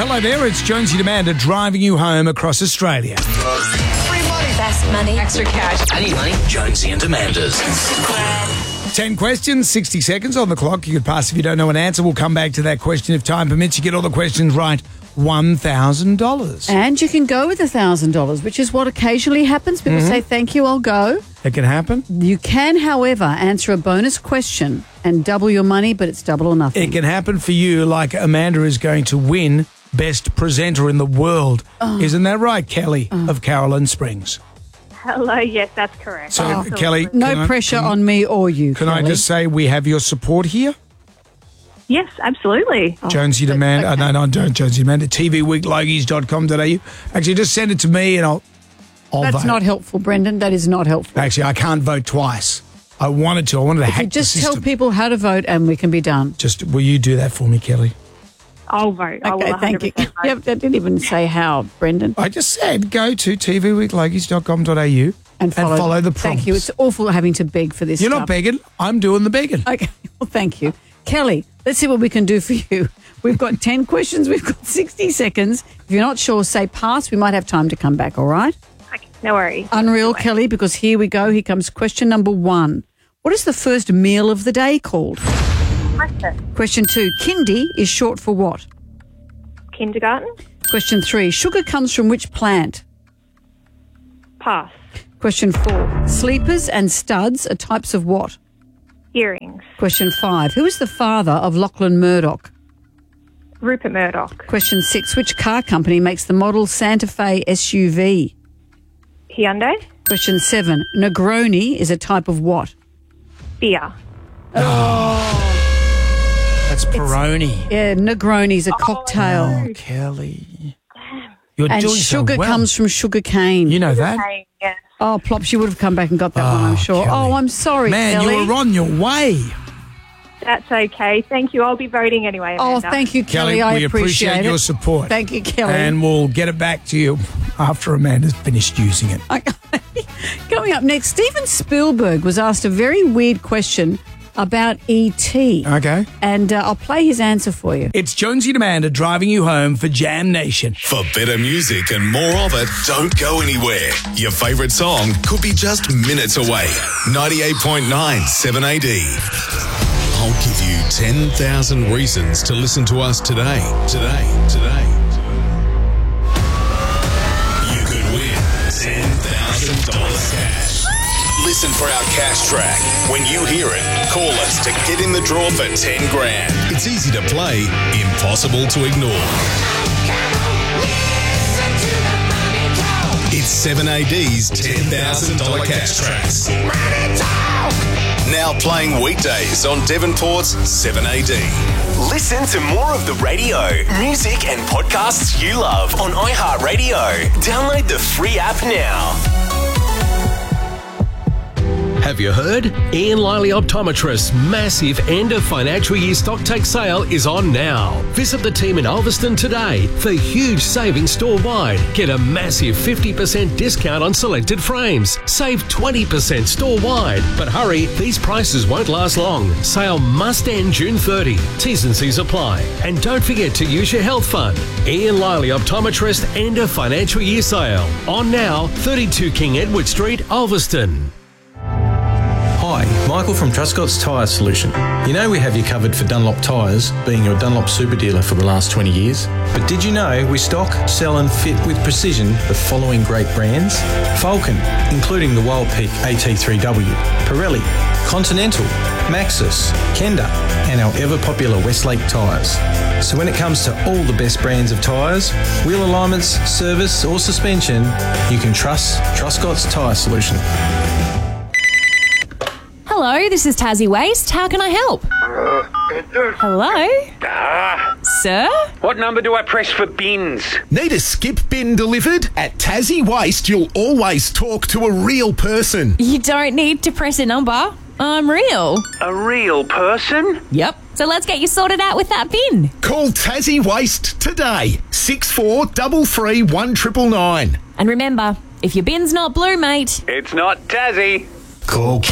Hello there, it's Jonesy and Amanda driving you home across Australia. Free money. Best money. Extra cash. I need money. Jonesy and Amanda's. 10 questions, 60 seconds on the clock. You could pass if you don't know an answer. We'll come back to that question if time permits. You get all the questions right, $1,000. And you can go with $1,000, which is what occasionally happens. People say, thank you, I'll go. It can happen. You can, however, answer a bonus question and double your money, but it's double or nothing. It can happen for you like Amanda is going to win Best Presenter in the World. Isn't that right, Kelly of Caroline Springs? Hello, yes, that's correct. So, Absolutely. Kelly, No pressure on me or you, Can I Kelly. just say we have your support here? Yes, absolutely. Jonesy to Amanda. okay. No, don't Jonesy to Amanda. tvweeklogies.com.au. Actually, just send it to me and I'll That's vote. not helpful, Brendan. That is not helpful. Actually, I can't vote twice. I wanted to hack You just the tell system. people how to vote and we can be done. Just, will you do that for me, Kelly? I'll vote. I will Okay, 100% thank you. vote. Yep, I didn't even say how, Brendan. I just said go to tvweeklogies.com.au and follow the prompts. Thank you. It's awful having to beg for this You're stuff. not begging. I'm doing the begging. Okay, well, thank you. Kelly, let's see what we can do for you. We've got 10 questions. We've got 60 seconds. If you're not sure, say pass. We might have time to come back, all right? Okay, no worries. Unreal, Kelly, because here we go. Here comes question number 1. What is the first meal of the day called? Breakfast. Question 2. Kindy is short for what? Kindergarten. Question 3. Sugar comes from which plant? Pass. Question 4. Sleepers and studs are types of what? Earrings. Question 5. Who is the father of Lachlan Murdoch? Rupert Murdoch. Question 6. Which car company makes the model Santa Fe SUV? Hyundai. Question 7. Negroni is a type of what? Beer. That's Peroni. Yeah, Negroni's a cocktail. Oh, Kelly. You're And doing sugar so well. comes from sugar cane. You know that? Hey, yes. Oh, Plops, you would have come back and got that one, I'm sure. Kelly. Oh, I'm sorry, Man, Kelly. you were on your way. That's okay. Thank you. I'll be voting anyway, Oh, Amanda. thank you, Kelly. Kelly, I we appreciate it. your support. Thank you, Kelly. And we'll get it back to you after Amanda's finished using it. Coming up next, Steven Spielberg was asked a very weird question about E.T. Okay. And I'll play his answer for you. It's Jonesy and Amanda driving you home for Jam Nation. For better music and more of it, don't go anywhere. Your favourite song could be just minutes away. 98.9 7AD. I'll give you 10,000 reasons to listen to us today. You could win $10,000 cash. Listen for our cash track. When you hear it, call us to get in the draw for 10 grand. It's easy to play, impossible to ignore. It's 7AD's $10,000 cash tracks. Now playing weekdays on Devonport's 7AD. Listen to more of the radio, music and podcasts you love on iHeartRadio. Download the free app now. Have you heard? Ian Liley Optometrist's massive end of financial year stock take sale is on now. Visit the team in Ulverston today for huge savings store-wide. Get a massive 50% discount on selected frames. Save 20% store-wide. But hurry, these prices won't last long. Sale must end June 30. T's and C's apply. And don't forget to use your health fund. Ian Liley Optometrist end of financial year sale. On now, 32 King Edward Street, Ulverston. Hi, Michael from Truscott's Tyre Solution. You know we have you covered for Dunlop tyres, being your Dunlop super dealer for the last 20 years. But did you know we stock, sell and fit with precision the following great brands? Falcon, including the Wild Peak AT3W, Pirelli, Continental, Maxxis, Kenda and our ever-popular Westlake tyres. So when it comes to all the best brands of tyres, wheel alignments, service or suspension, you can trust Truscott's Tyre Solution. Hello, this is Tassie Waste. How can I help? Hello? Sir? What number do I press for bins? Need a skip bin delivered? At Tassie Waste, you'll always talk to a real person. You don't need to press a number. I'm real. A real person? Yep. So let's get you sorted out with that bin. Call Tassie Waste today. 6433 1999. And remember, if your bin's not blue, mate, It's not Tassie. Call